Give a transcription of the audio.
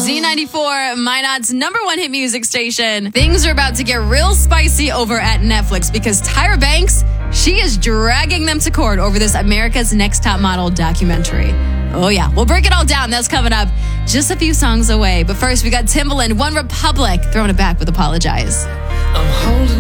Z94, Minot's #1 hit music station. Things are about to get real spicy over at Netflix because Tyra Banks, she is dragging them to court over this America's Next Top Model documentary. Oh yeah, we'll break it all down. That's coming up just a few songs away. But first, we got Timbaland, One Republic, throwing it back with Apologize. I'm holding